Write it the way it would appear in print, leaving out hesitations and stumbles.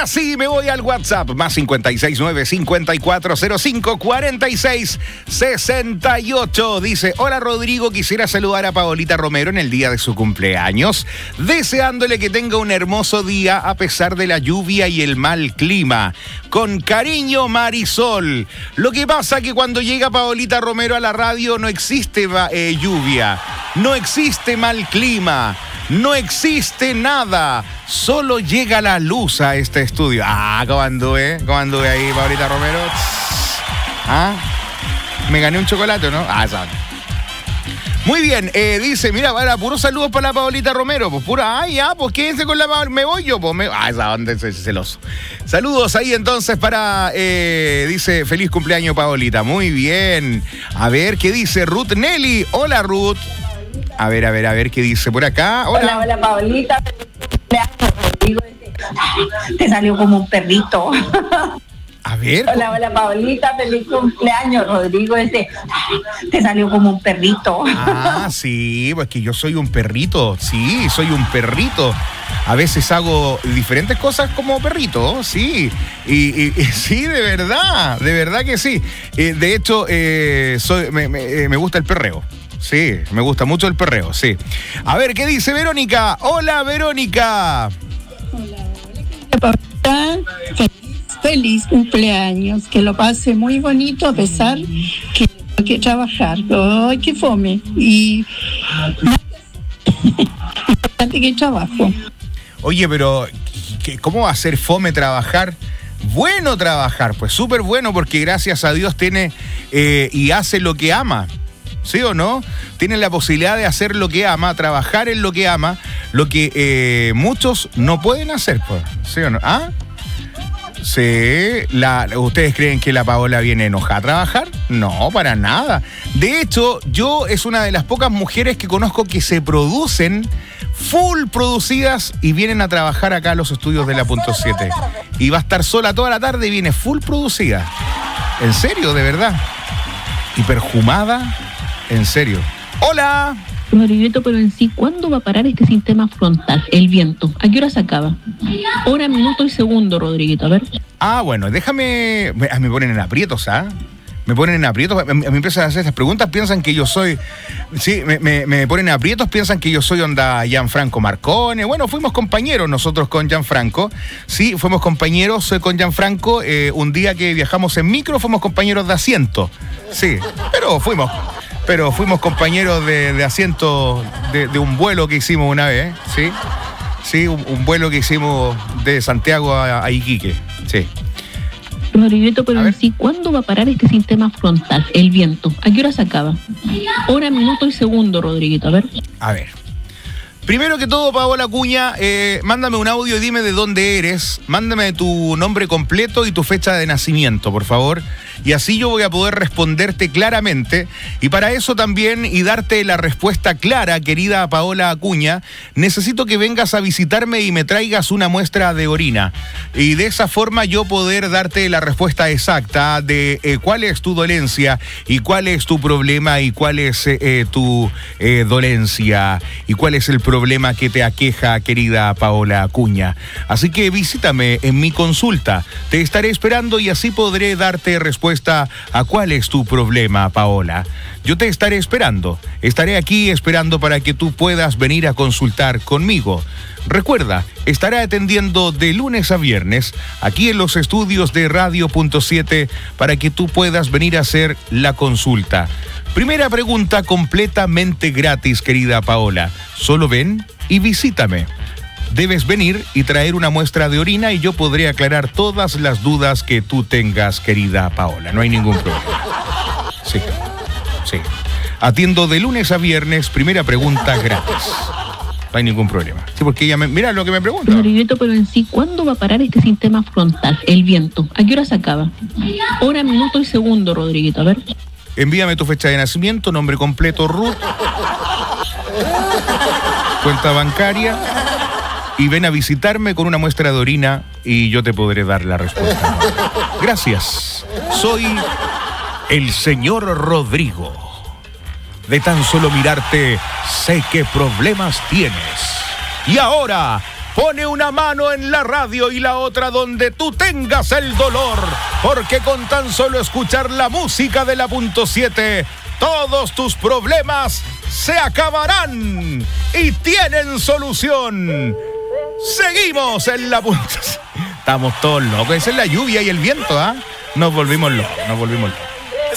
Ahora sí, me voy al WhatsApp, más 569-5405-4668. Dice, hola Rodrigo, quisiera saludar a Paolita Romero en el día de su cumpleaños, deseándole que tenga un hermoso día a pesar de la lluvia y el mal clima. Con cariño, Marisol. Lo que pasa que cuando llega Paolita Romero a la radio no existe lluvia, no existe mal clima, no existe nada, solo llega la luz a este estudio. ¿Cómo anduve ahí, Paolita Romero? Me gané un chocolate, ¿no? Sabe. Muy bien, dice, mira, para puros saludos para la Paolita Romero, pues pura, pues quédense con la Paolita, me voy yo, pues esa onda es celoso. Saludos ahí entonces para, dice, feliz cumpleaños Paolita, muy bien. A ver, ¿qué dice Ruth Nelly? Hola Ruth. A ver, ¿qué dice por acá? Hola, Paolita. Te salió como un perrito. A ver. Hola, Paolita, feliz cumpleaños, Rodrigo. Te salió como un perrito. Sí, pues que yo soy un perrito. Sí, soy un perrito. A veces hago diferentes cosas como perrito, sí. Y sí, de verdad que sí. De hecho, me gusta el perreo. Sí, me gusta mucho el perreo, sí. A ver, ¿qué dice Verónica? Hola, Verónica. Hola, feliz cumpleaños, que lo pase muy bonito a pesar que hay que trabajar. ¡Ay, qué fome! Y importante que trabajo. Oye, pero ¿cómo va a ser fome trabajar? Bueno trabajar, pues súper bueno, porque gracias a Dios tiene y hace lo que ama. ¿Sí o no? Tiene la posibilidad de hacer lo que ama, trabajar en lo que ama, lo que muchos no pueden hacer, pues. ¿Sí o no? Sí. ¿Ustedes creen que la Paola viene enojada a trabajar? No, para nada. De hecho, yo es una de las pocas mujeres que conozco que se producen full producidas y vienen a trabajar acá a los estudios de la Punto 7. Y va a estar sola toda la tarde y viene full producida. ¿En serio? ¿De verdad? ¿Y perjumada? ¿En serio? ¡Hola! Rodriguito, pero en sí, ¿cuándo va a parar este sistema frontal, el viento? ¿A qué hora se acaba? Hora, minuto y segundo, Rodriguito, a ver. Bueno, déjame... Me ponen en aprietos, Me ponen en aprietos, me empiezan a hacer estas preguntas, piensan que yo soy... Sí, me ponen en aprietos, piensan que yo soy onda Gianfranco Marcone. Bueno, fuimos compañeros nosotros con Gianfranco. Sí, fuimos compañeros con Gianfranco. Un día que viajamos en micro, fuimos compañeros de asiento. Sí, pero fuimos compañeros de asiento de un vuelo que hicimos una vez, ¿sí? Sí, un vuelo que hicimos de Santiago a Iquique, sí. Rodriguito, pero en sí, ¿cuándo va a parar este sistema frontal, el viento? ¿A qué hora se acaba? Hora, minuto y segundo, Rodriguito, a ver. A ver. Primero que todo, Paola Acuña, mándame un audio y dime de dónde eres. Mándame tu nombre completo y tu fecha de nacimiento, por favor. Y así yo voy a poder responderte claramente. Y para eso también, y darte la respuesta clara, querida Paola Acuña, necesito que vengas a visitarme y me traigas una muestra de orina. Y de esa forma yo poder darte la respuesta exacta de cuál es tu dolencia y cuál es tu problema y cuál es tu dolencia y cuál es el problema que te aqueja, querida Paola Acuña. Así que visítame en mi consulta. Te estaré esperando y así podré darte respuesta a cuál es tu problema, Paola. Yo te estaré esperando. Estaré aquí esperando para que tú puedas venir a consultar conmigo. Recuerda, estaré atendiendo de lunes a viernes aquí en los estudios de Radio Punto 7 para que tú puedas venir a hacer la consulta. Primera pregunta completamente gratis, querida Paola. Solo ven y visítame. Debes venir y traer una muestra de orina y yo podré aclarar todas las dudas que tú tengas, querida Paola. No hay ningún problema. Sí. Atiendo de lunes a viernes, primera pregunta gratis. No hay ningún problema. Sí, porque ella mira lo que me pregunta. Rodriguito, pero en sí, ¿cuándo va a parar este sistema frontal, el viento? ¿A qué hora se acaba? Hora, minuto y segundo, Rodriguito, a ver. Envíame tu fecha de nacimiento, nombre completo, Ruth, cuenta bancaria, y ven a visitarme con una muestra de orina y yo te podré dar la respuesta. Gracias. Soy el señor Rodrigo. De tan solo mirarte, sé qué problemas tienes. Y ahora, Pone una mano en la radio y la otra donde tú tengas el dolor, porque con tan solo escuchar la música de la .7, todos tus problemas se acabarán y tienen solución. Seguimos en la .7. Estamos todos locos, esa es la lluvia y el viento, ¿ah? Nos volvimos locos.